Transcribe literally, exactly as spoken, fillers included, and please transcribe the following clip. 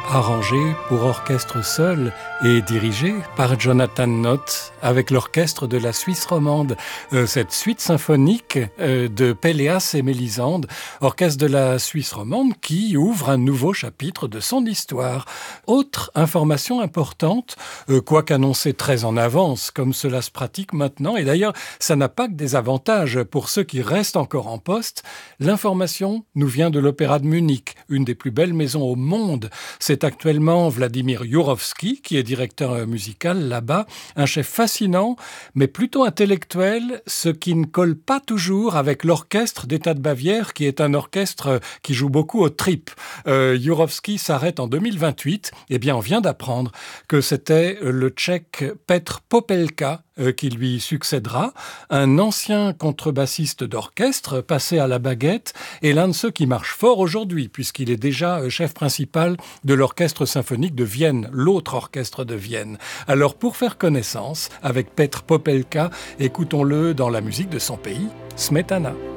arrangé pour orchestre seul et dirigé par Jonathan Nott avec l'orchestre de la Suisse romande. Euh, cette suite symphonique euh, de Péléas et Mélisande, orchestre de la Suisse romande qui ouvre un nouveau chapitre de son histoire. Autre information importante, euh, quoique annoncée très en avance, comme cela se pratique maintenant, et d'ailleurs ça n'a pas que des avantages pour ceux qui restent encore en poste, l'information nous vient de l'Opéra de Munich, une des plus belles maisons au monde. C'est actuellement Vladimir Jurowski qui est directeur musical là-bas, un chef fascinant, mais plutôt intellectuel, ce qui ne colle pas toujours avec l'orchestre d'État de Bavière, qui est un orchestre qui joue beaucoup aux tripes. Euh, Jurowski s'arrête en deux mille vingt-huit. Eh bien, on vient d'apprendre que c'était le Tchèque Petr Popelka euh, qui lui succédera, un ancien contrebassiste d'orchestre passé à la baguette et l'un de ceux qui marche fort aujourd'hui, puisqu'il est déjà chef principal de l'Orchestre symphonique de Vienne, l'autre orchestre de Vienne. Alors, pour faire connaissance avec Petr Popelka, écoutons-le dans la musique de son pays, Smetana.